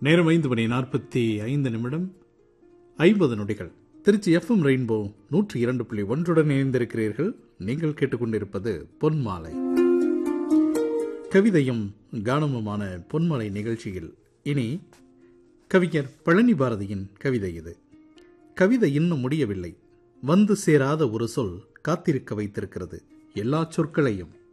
நேரம் 5:45 50 நொடிகள். Trichy FM rainbow 102.1 இணைந்திருக்கிறீர்கள். நீங்கள் கேட்டுக்கொண்டிருப்பது பொன்மாலை. கவிதையும் கானமுமான பொன்மாலை நிகழ்ச்சியில் இனி கவிஞர் பழனி பாரதியின் கவிதை இது. கவிதை இன்னும் முடியவில்லை. வந்து சேராத ஒரு சொல் காத்திருக்க வைத்திருக்கிறது எல்லா சொற்களையும்.